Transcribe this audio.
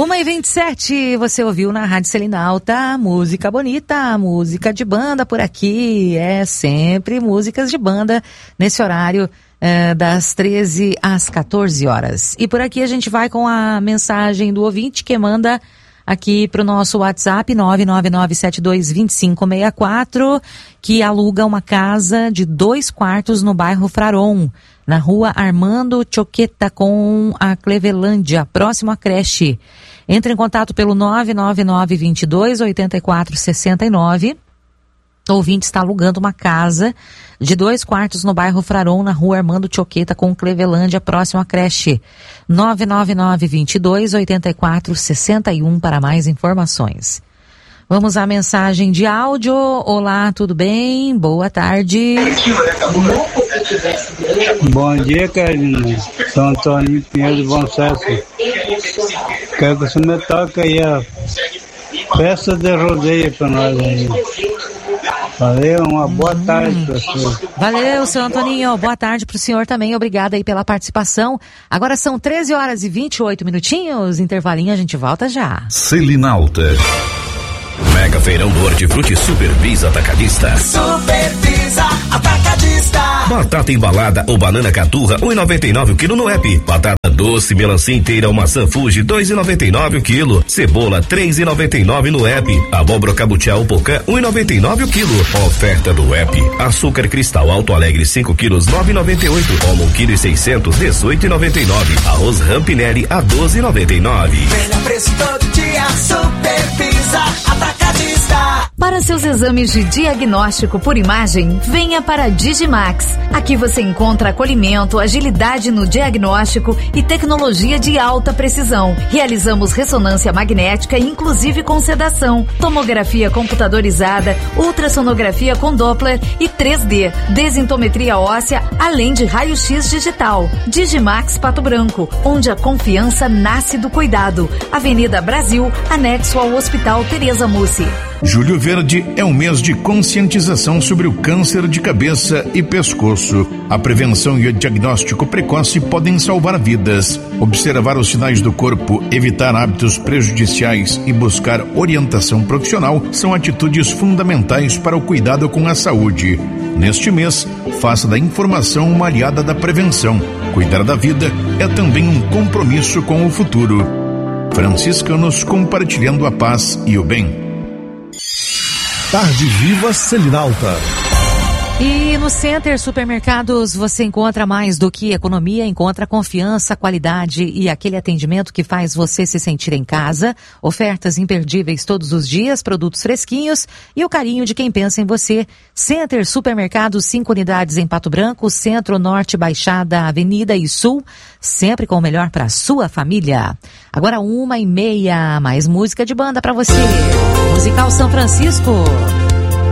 1h27, você ouviu na Rádio Selinalta, música bonita, música de banda por aqui, sempre músicas de banda nesse horário das 13 às 14 horas. E por aqui a gente vai com a mensagem do ouvinte que manda aqui pro nosso WhatsApp 999722564, que aluga uma casa de 2 quartos no bairro Fraron, na rua Armando Choqueta com a Clevelândia, próximo à creche. Entre em contato pelo 999228469. O ouvinte está alugando uma casa de 2 quartos no bairro Fraron, na rua Armando Choqueta com Clevelândia, próximo à creche. 999228461 para mais informações. Vamos à mensagem de áudio. Olá, tudo bem? Boa tarde. Bom dia, Carlinhos. São Antônio Pinheiro do Bom Sucesso. Quero que você me toque aí a peça de rodeio para nós aí. Valeu, uma boa tarde para você. Valeu, seu Antoninho. Boa tarde para o senhor também. Obrigada aí pela participação. Agora são 13 horas e 28 minutinhos. Intervalinho, a gente volta já. Selinalta. Mega Feirão do Hortifruti Supervisa Atacadista. Supervisa Atacadista. Batata embalada ou banana caturra, 1,99 o quilo no app. Batata doce, melancia inteira ou maçã Fuji, 2,99 o quilo. Cebola, 3,99 no app. Abóbora cabotiá ou pocã, 1,99 o quilo. Oferta do app. Açúcar cristal Alto Alegre, 5 quilos, 9,98. Como 1,6 kg, 18,99. Arroz Rampinelli a 12,99. Melhor preço todo dia, Supervisa Atacadista. Para seus exames de diagnóstico por imagem, venha para a Digimax. Aqui você encontra acolhimento, agilidade no diagnóstico e tecnologia de alta precisão. Realizamos ressonância magnética, inclusive com sedação, tomografia computadorizada, ultrassonografia com Doppler e 3D, desintometria óssea, além de raio-x digital. Digimax Pato Branco, onde a confiança nasce do cuidado. Avenida Brasil, anexo ao Hospital Tereza Mussi. Julho Verde é um mês de conscientização sobre o câncer de cabeça e pescoço. A prevenção e o diagnóstico precoce podem salvar vidas. Observar os sinais do corpo, evitar hábitos prejudiciais e buscar orientação profissional são atitudes fundamentais para o cuidado com a saúde. Neste mês, faça da informação uma aliada da prevenção. Cuidar da vida é também um compromisso com o futuro. Franciscanos compartilhando a paz e o bem. Tarde Viva Selinalta. E no Center Supermercados você encontra mais do que economia, encontra confiança, qualidade e aquele atendimento que faz você se sentir em casa. Ofertas imperdíveis todos os dias, produtos fresquinhos e o carinho de quem pensa em você. Center Supermercados, 5 unidades em Pato Branco, Centro, Norte, Baixada, Avenida e Sul, sempre com o melhor para sua família. Agora 1h30, mais música de banda para você. Musical São Francisco.